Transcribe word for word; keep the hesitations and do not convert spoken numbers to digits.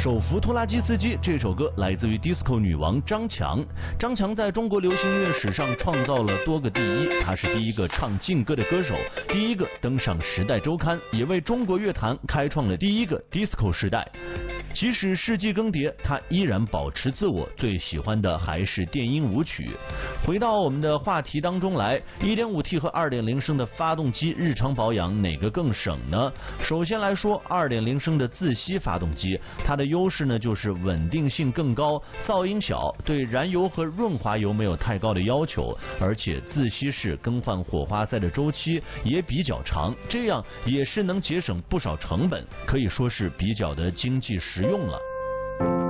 手扶拖拉机司机这首歌来自于 disco 女王张强。张强在中国流行音乐史上创造了多个第一，她是第一个唱劲歌的歌手，第一个登上《时代周刊》，也为中国乐坛开创了第一个 disco 时代。即使世纪更迭，他依然保持自我，最喜欢的还是电音舞曲。回到我们的话题当中来 ，一点五 T 和 二点零 升的发动机日常保养哪个更省呢？首先来说 二点零 升的自吸发动机，它的优势呢就是稳定性更高，噪音小，对燃油和润滑油没有太高的要求，而且自吸式更换火花塞的周期也比较长，这样也是能节省不少成本，可以说是比较的经济实用了。